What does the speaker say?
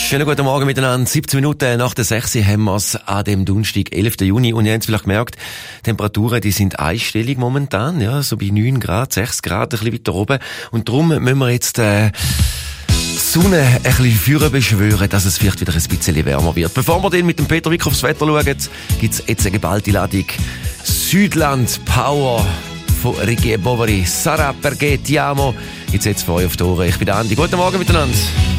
Schönen guten Morgen miteinander. 17 Minuten nach der 6 haben wir es an dem Donnerstag, 11. Juni. Und ihr habt es vielleicht gemerkt, Temperaturen, die sind einstellig momentan, ja, so bei 9 Grad, 6 Grad, ein bisschen weiter oben. Und darum müssen wir jetzt, die Sonne ein bisschen führen beschwören, dass es vielleicht wieder ein bisschen wärmer wird. Bevor wir dann mit dem Peter Wick aufs Wetter schauen, gibt es jetzt eine geballte Ladung Südland Power von Ricky Bovary. Sarà perché ti amo. Jetzt für euch auf die Ohren. Ich bin der Andi. Guten Morgen miteinander.